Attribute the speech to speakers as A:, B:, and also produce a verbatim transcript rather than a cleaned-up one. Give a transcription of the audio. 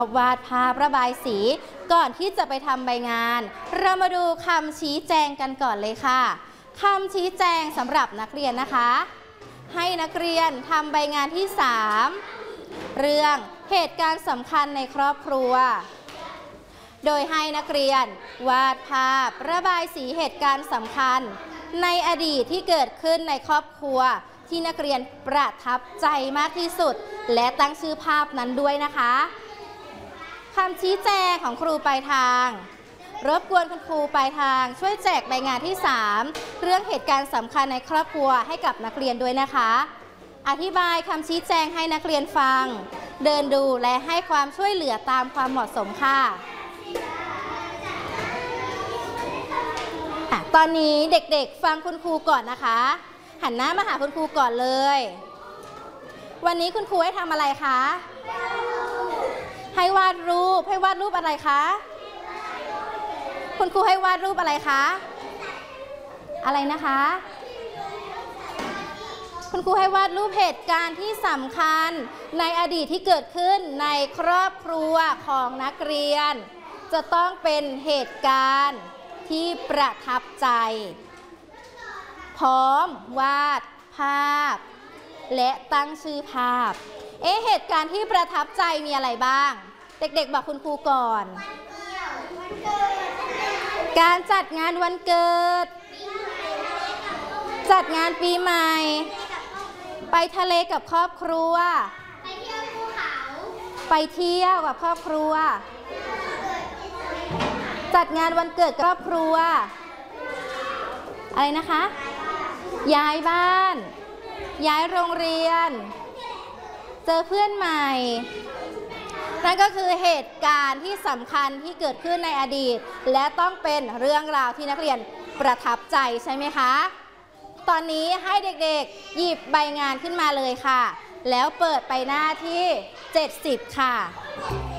A: วาดภาพระบายสีก่อนที่จะไปทำใบงานเรามาดูคำชี้แจงกันก่อนเลยค่ะคำชี้แจงสำหรับนักเรียนนะคะให้นักเรียนทำใบงานที่สามเรื่องเหตุการณ์สำคัญในครอบครัวโดยให้นักเรียนวาดภาพระบายสีเหตุการณ์สำคัญในอดีตที่เกิดขึ้นในครอบครัวที่นักเรียนประทับใจมากที่สุดและตั้งชื่อภาพนั้นด้วยนะคะคำชี้แจงของครูปลายทางรบกวนคุณครูปลายทางช่วยแจกใบงานที่สามเรื่องเหตุการณ์สำคัญในครอบครัวให้กับนักเรียนด้วยนะคะอธิบายคำชี้แจงให้นักเรียนฟังเดินดูและให้ความช่วยเหลือตามความเหมาะสมค่ะตอนนี้เด็กๆฟังคุณครูก่อนนะคะหันหน้ามาหาคุณครูก่อนเลยวันนี้คุณครูให้ทำอะไรคะให้วาดรูปให้วาดรูปอะไรคะคุณครูให้วาดรูปอะไรคะอะไรนะคะคุณครูให้วาดรูปเหตุการณ์ที่สำคัญในอดีตที่เกิดขึ้นในครอบครัวของนักเรียนจะต้องเป็นเหตุการณ์ที่ประทับใจพร้อมวาดภาพและตั้งชื่อภาพเอ๊ะเหตุการณ์ที่ประทับใจมีอะไรบ้างเด็กๆบอกคุณครูก่อนการจัดงานวันเกิดจัดงานปีใหม่ไปทะเลกับครอบครัวไปเที่ยวภูเขาไปเที่ยวกับครอบครัวจัดงานวันเกิดครอบครัวอะไรนะคะย้ายบ้านย้ายโรงเรียนเจอเพื่อนใหม่นั่นก็คือเหตุการณ์ที่สำคัญที่เกิดขึ้นในอดีตและต้องเป็นเรื่องราวที่นักเรียนประทับใจใช่ไหมคะตอนนี้ให้เด็กๆหยิบใบงานขึ้นมาเลยค่ะแล้วเปิดไปหน้าที่เจ็ดสิบค่ะ